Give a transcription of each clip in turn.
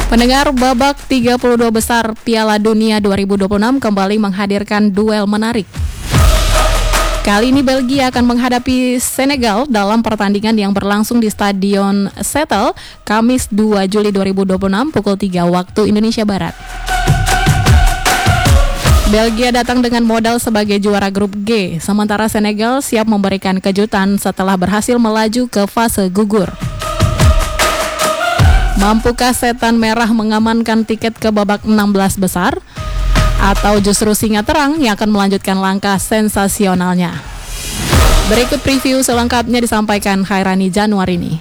Pendengar, babak 32 besar Piala Dunia 2026 kembali menghadirkan duel menarik. Kali ini Belgia akan menghadapi Senegal dalam pertandingan yang berlangsung di Stadion Setel, Kamis 2 Juli 2026 pukul 3 waktu Indonesia Barat. Belgia datang dengan modal sebagai juara grup G, sementara Senegal siap memberikan kejutan setelah berhasil melaju ke fase gugur. Mampukah setan merah mengamankan tiket ke babak 16 besar? Atau justru singa terang yang akan melanjutkan langkah sensasionalnya? Berikut preview selengkapnya disampaikan Khairani Januari ini.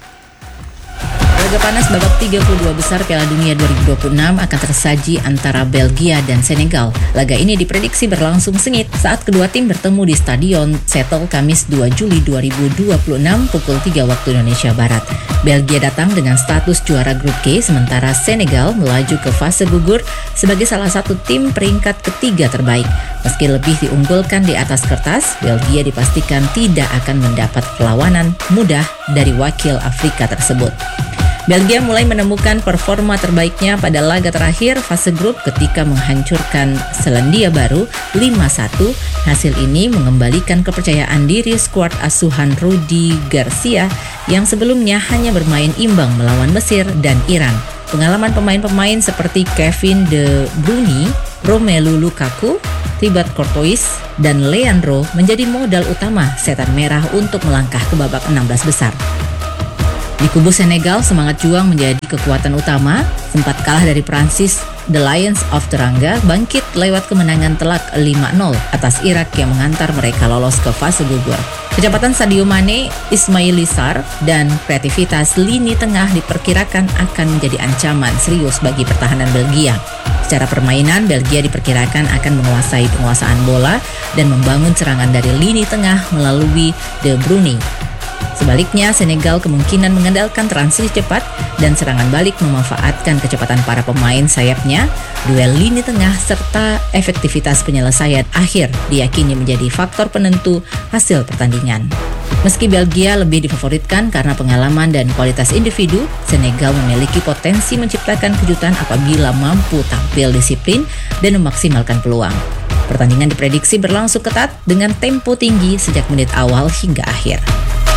Laga panas babak 32 besar Piala Dunia 2026 akan tersaji antara Belgia dan Senegal. Laga ini diprediksi berlangsung sengit saat kedua tim bertemu di Stadion Setel Kamis 2 Juli 2026 pukul 3 waktu Indonesia Barat. Belgia datang dengan status juara grup G, sementara Senegal melaju ke fase gugur sebagai salah satu tim peringkat ketiga terbaik. Meski lebih diunggulkan di atas kertas, Belgia dipastikan tidak akan mendapat perlawanan mudah dari wakil Afrika tersebut. Belgia mulai menemukan performa terbaiknya pada laga terakhir fase grup ketika menghancurkan Selandia Baru 5-1. Hasil ini mengembalikan kepercayaan diri skuad asuhan Rudi Garcia yang sebelumnya hanya bermain imbang melawan Mesir dan Iran. Pengalaman pemain-pemain seperti Kevin De Bruyne, Romelu Lukaku, Thibaut Courtois, dan Leandro menjadi modal utama setan merah untuk melangkah ke babak 16 besar. Di kubu Senegal, semangat juang menjadi kekuatan utama. Sempat kalah dari Prancis, The Lions of Teranga bangkit lewat kemenangan telak 5-0 atas Irak yang mengantar mereka lolos ke fase gugur. Kecepatan Sadio Mane, Ismail Sarr, dan kreativitas lini tengah diperkirakan akan menjadi ancaman serius bagi pertahanan Belgia. Secara permainan, Belgia diperkirakan akan menguasai penguasaan bola dan membangun serangan dari lini tengah melalui De Bruyne. Sebaliknya, Senegal kemungkinan mengandalkan transisi cepat dan serangan balik memanfaatkan kecepatan para pemain sayapnya. Duel lini tengah serta efektivitas penyelesaian akhir diyakini menjadi faktor penentu hasil pertandingan. Meski Belgia lebih difavoritkan karena pengalaman dan kualitas individu, Senegal memiliki potensi menciptakan kejutan apabila mampu tampil disiplin dan memaksimalkan peluang. Pertandingan diprediksi berlangsung ketat dengan tempo tinggi sejak menit awal hingga akhir.